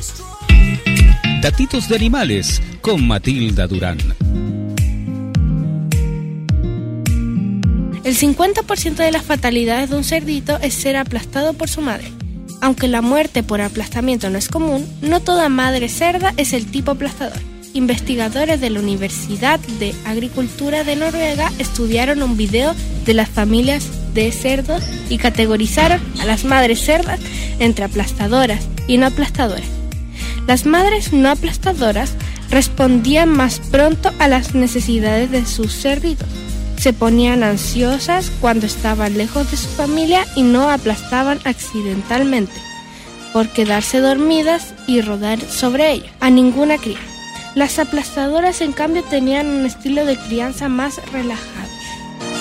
Datitos de animales con Matilda Durán. El 50% de las fatalidades de un cerdito es ser aplastado por su madre. Aunque la muerte por aplastamiento no es común, no toda madre cerda es el tipo aplastador. Investigadores de la Universidad de Agricultura de Noruega estudiaron un video de las familias de cerdos y categorizaron a las madres cerdas entre aplastadoras y no aplastadoras. Las madres no aplastadoras respondían más pronto a las necesidades de sus cerditos. Se ponían ansiosas cuando estaban lejos de su familia y no aplastaban accidentalmente por quedarse dormidas y rodar sobre ella a ninguna cría. Las aplastadoras, en cambio, tenían un estilo de crianza más relajado.